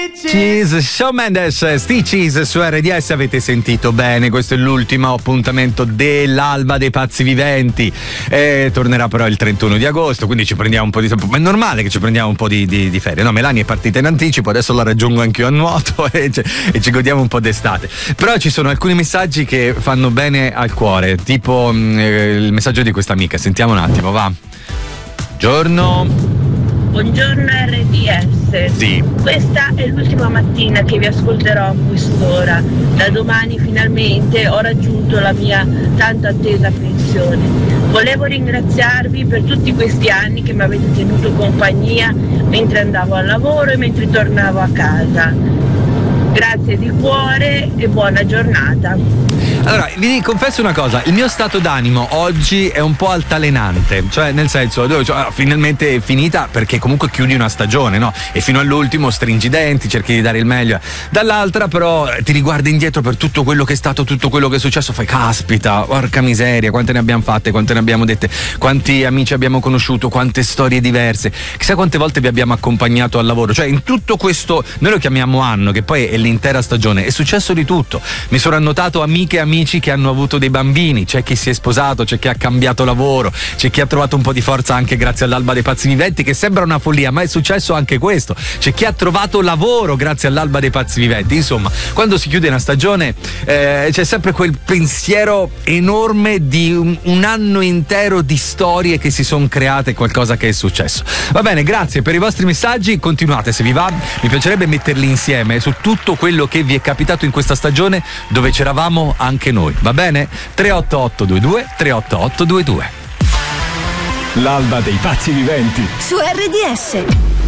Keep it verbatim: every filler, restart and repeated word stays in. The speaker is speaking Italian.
Cheese, Shawn Mendes, Stitches su R D S. Avete sentito bene, questo è l'ultimo appuntamento dell'Alba dei Pazzi Viventi. Eh, tornerà però il trentuno di agosto, quindi ci prendiamo un po' di tempo. Ma è normale che ci prendiamo un po' di, di, di ferie. No, Melania è partita in anticipo, adesso la raggiungo anch'io a nuoto e, e ci godiamo un po' d'estate. Però ci sono alcuni messaggi che fanno bene al cuore, tipo mh, il messaggio di questa amica. Sentiamo un attimo, va. Buongiorno. Buongiorno R D S. Sì. Questa è l'ultima mattina che vi ascolterò a quest'ora. Da domani finalmente ho raggiunto la mia tanto attesa pensione. Volevo ringraziarvi per tutti questi anni che mi avete tenuto compagnia mentre andavo al lavoro e mentre tornavo a casa. Grazie di cuore e buona giornata. Allora, vi confesso una cosa, il mio stato d'animo oggi è un po' altalenante, cioè nel senso, cioè, finalmente è finita perché comunque chiudi una stagione, no? E fino all'ultimo stringi i denti, cerchi di dare il meglio. Dall'altra però ti riguardi indietro per tutto quello che è stato, tutto quello che è successo, fai caspita, porca miseria, quante ne abbiamo fatte, quante ne abbiamo dette, quanti amici abbiamo conosciuto, quante storie diverse, chissà quante volte vi abbiamo accompagnato al lavoro, cioè in tutto questo, noi lo chiamiamo anno, che poi è l'intera stagione, è successo di tutto. Mi sono annotato amiche e amici che hanno avuto dei bambini, c'è chi si è sposato, c'è chi ha cambiato lavoro, c'è chi ha trovato un po' di forza anche grazie all'Alba dei Pazzi Viventi, che sembra una follia, ma è successo anche questo. C'è chi ha trovato lavoro grazie all'Alba dei Pazzi Viventi. Insomma, quando si chiude una stagione eh, c'è sempre quel pensiero enorme di un, un anno intero di storie che si sono create, qualcosa che è successo. Va bene, grazie per i vostri messaggi, continuate se vi va, mi piacerebbe metterli insieme su tutto quello che vi è capitato in questa stagione dove c'eravamo anche noi, va bene? tre otto otto due due tre otto otto due due. L'Alba dei Pazzi Viventi su R D S.